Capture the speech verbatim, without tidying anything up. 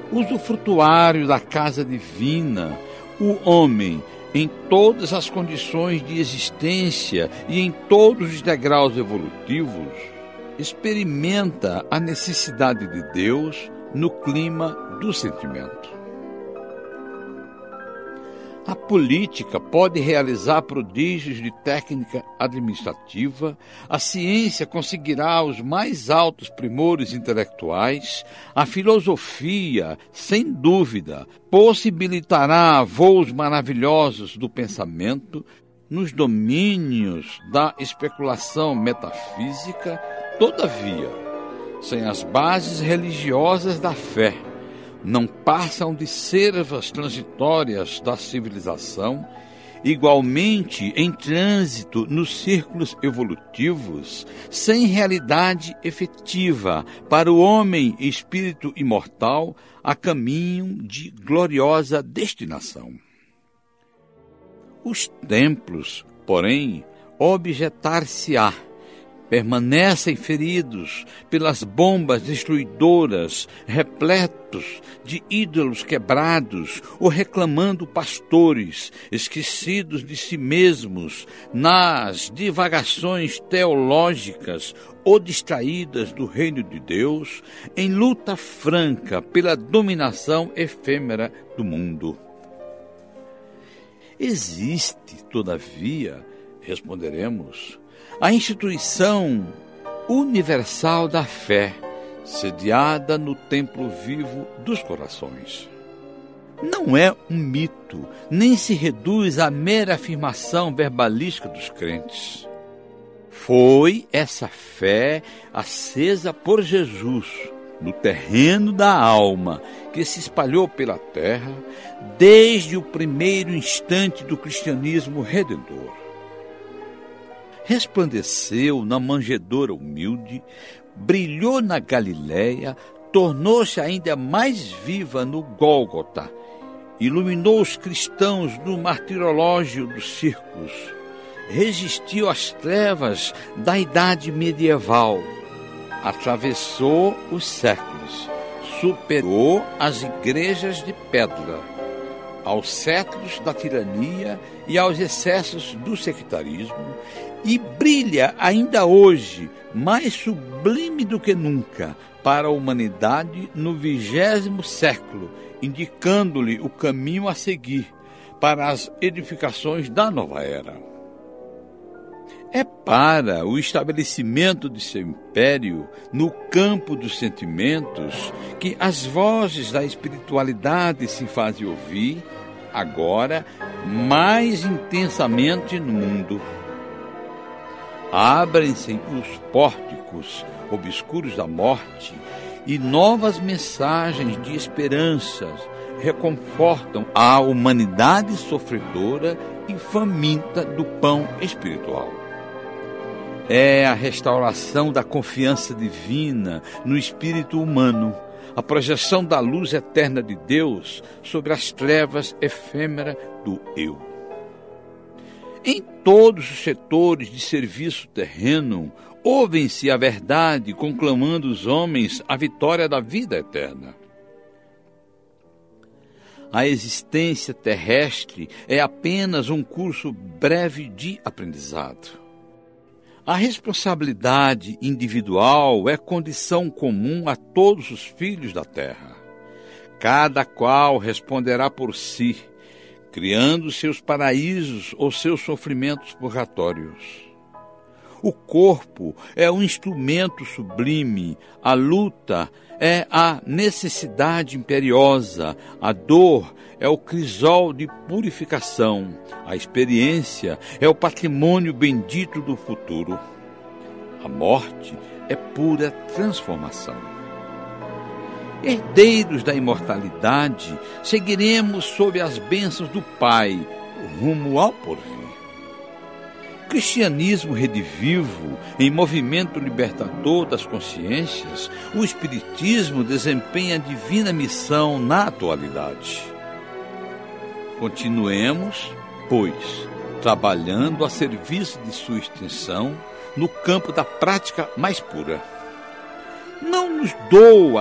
usufrutuário da casa divina, o homem, em todas as condições de existência e em todos os degraus evolutivos, experimenta a necessidade de Deus no clima do sentimento. A política pode realizar prodígios de técnica administrativa, a ciência conseguirá os mais altos primores intelectuais, a filosofia, sem dúvida, possibilitará voos maravilhosos do pensamento nos domínios da especulação metafísica. Todavia, sem as bases religiosas da fé, não passam de servas transitórias da civilização, igualmente em trânsito nos círculos evolutivos, sem realidade efetiva para o homem espírito imortal a caminho de gloriosa destinação. Os templos, porém, objetar-se-á, permanecem feridos pelas bombas destruidoras, repletos de ídolos quebrados, ou reclamando pastores, esquecidos de si mesmos, nas divagações teológicas ou distraídas do reino de Deus, em luta franca pela dominação efêmera do mundo. Existe, todavia, responderemos, a instituição universal da fé, sediada no templo vivo dos corações. Não é um mito, nem se reduz à mera afirmação verbalística dos crentes. Foi essa fé acesa por Jesus no terreno da alma, que se espalhou pela terra desde o primeiro instante do cristianismo redentor. Resplandeceu na manjedoura humilde, brilhou na Galileia, tornou-se ainda mais viva no Gólgota, iluminou os cristãos no martirológio dos circos, resistiu às trevas da idade medieval, atravessou os séculos, superou as igrejas de pedra, aos séculos da tirania e aos excessos do sectarismo, e brilha ainda hoje, mais sublime do que nunca, para a humanidade no vigésimo século, indicando-lhe o caminho a seguir para as edificações da nova era. É para o estabelecimento de seu império no campo dos sentimentos que as vozes da espiritualidade se fazem ouvir, agora mais intensamente no mundo. Abrem-se os pórticos obscuros da morte e novas mensagens de esperanças reconfortam a humanidade sofredora e faminta do pão espiritual. É a restauração da confiança divina no espírito humano, a projeção da luz eterna de Deus sobre as trevas efêmeras do eu. Em todos os setores de serviço terreno, ouvem-se a verdade, conclamando os homens a vitória da vida eterna. A existência terrestre é apenas um curso breve de aprendizado. A responsabilidade individual é condição comum a todos os filhos da terra. Cada qual responderá por si, criando seus paraísos ou seus sofrimentos purgatórios. O corpo é um instrumento sublime, a luta é a necessidade imperiosa, a dor é o crisol de purificação, a experiência é o patrimônio bendito do futuro. A morte é pura transformação. Herdeiros da imortalidade, seguiremos sob as bênçãos do Pai, rumo ao porvir. Cristianismo redivivo, em movimento libertador das consciências, o Espiritismo desempenha a divina missão na atualidade. Continuemos, pois, trabalhando a serviço de sua extensão no campo da prática mais pura. Não nos doa